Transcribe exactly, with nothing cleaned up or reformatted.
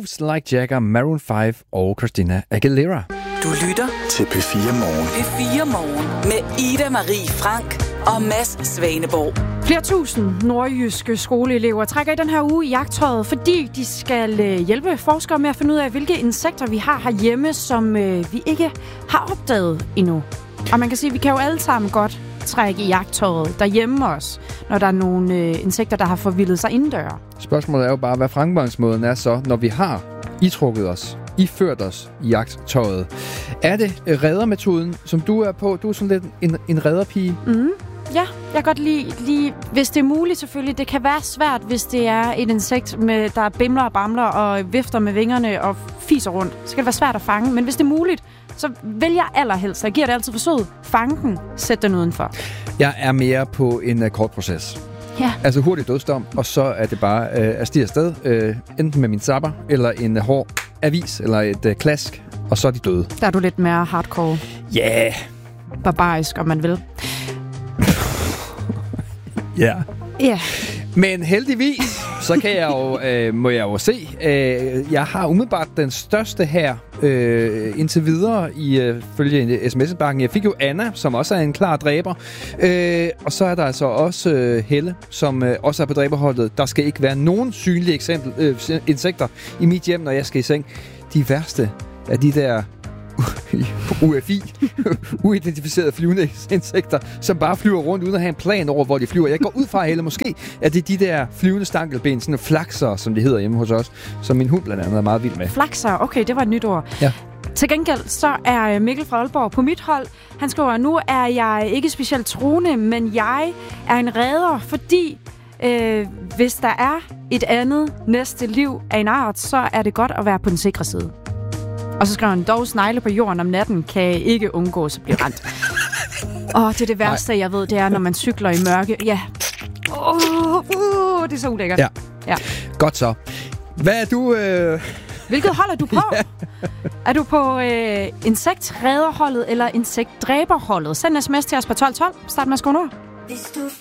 Moves Like Jagger, Maroon fem og Christina Aguilera. Du lytter til P fire Morgen. P fire Morgen med Ida Marie Frank og Mads Svaneborg. Flere tusind nordjyske skoleelever trækker i den her uge i jagttøjet, fordi de skal hjælpe forskere med at finde ud af, hvilke insekter vi har herhjemme, som vi ikke har opdaget endnu. Og man kan sige, at vi kan jo alle sammen godt trække i jagttøjet derhjemme også, når der er nogle øh, insekter, der har forvildet sig indendør. Spørgsmålet er jo bare, hvad fremgangsmåden er så, når vi har itrukket os, iført os i jagttøjet. Er det reddermetoden, som du er på? Du er sådan lidt en, en redderpige. Mm. Ja, jeg kan godt lide, lige, hvis det er muligt selvfølgelig. Det kan være svært, hvis det er et insekt, med, der bimler og bamler og vifter med vingerne og fiser rundt. Så kan det være svært at fange, men hvis det er muligt, så vælger jeg allerhelst. Jeg giver det altid forsøget. Fange den, sæt den udenfor. Jeg er mere på en uh, kort proces. Ja. Altså hurtigt dødsdom, og så er det bare uh, at stige afsted, uh, enten med min zapper, eller en uh, hård avis, eller et uh, klask, og så er de døde. Der er du lidt mere hardcore. Ja. Yeah. Barbarisk, om man vil. Ja. Yeah. Ja. Yeah. Men heldigvis, så kan jeg jo, øh, må jeg jo se, øh, jeg har umiddelbart den største her øh, indtil videre i øh, følge S M S-bakken. Jeg fik jo Anna, som også er en klar dræber. Øh, og så er der altså også øh, Helle, som øh, også er på dræberholdet. Der skal ikke være nogen synlige eksempel, øh, insekter i mit hjem, når jeg skal i seng. De værste af de der U F I, uidentificerede flyvende insekter, som bare flyver rundt uden at have en plan over, hvor de flyver. Jeg går ud fra, Helle, måske, at det er de der flyvende stankelben, sådan flakser, som de hedder hjemme hos os, som min hund blandt andet er meget vild med. Flakser, okay, det var et nyt ord. Ja. Til gengæld så er Mikkel fra Aalborg på mit hold. Han skriver, nu er jeg ikke specielt troende, men jeg er en redder, fordi øh, hvis der er et andet næste liv af en art, så er det godt at være på den sikre side. Og så skriver han, dog snegle på jorden om natten kan ikke undgås at blive ramt. Åh, det er det værste, jeg ved, det er, når man cykler i mørke. Ja. Åh, oh, uh, det er så ulækkert. Ja. Ja. Godt så. Hvad er du... Øh... Hvilket hold er du på? Ja. Er du på øh, insektredderholdet eller insektdræberholdet? Send en sms til os på tolv tolv. Start med at skrive nu. Hvis du